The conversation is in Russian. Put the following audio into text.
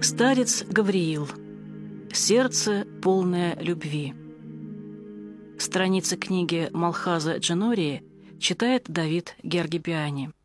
Старец Гавриил. Сердце, полное любви. Страницы книги Малхаза Дженории читает Давид Гергипиани.